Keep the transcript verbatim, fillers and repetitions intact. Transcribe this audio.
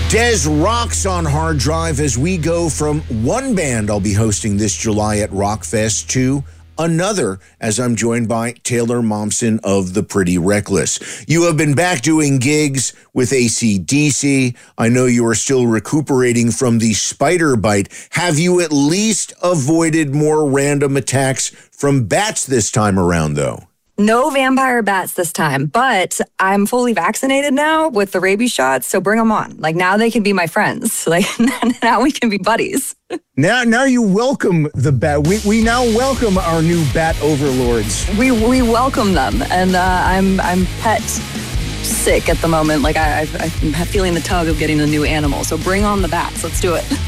Des rocks on hard drive as we go from one band I'll be hosting this July at Rockfest to another, as I'm joined by Taylor Momsen of The Pretty Reckless. You have been back doing gigs with A C D C. I know you are still recuperating from the spider bite. Have you at least avoided more random attacks from bats this time around, though? No vampire bats this time, but I'm fully vaccinated now with the rabies shots, so bring them on. Like, now they can be my friends. Like, now we can be buddies. Now now you welcome the bat. We, we now welcome our new bat overlords. We we welcome them, and uh, I'm I'm pet sick at the moment. Like, I, I've, I'm feeling the tug of getting a new animal, so bring on the bats. Let's do it.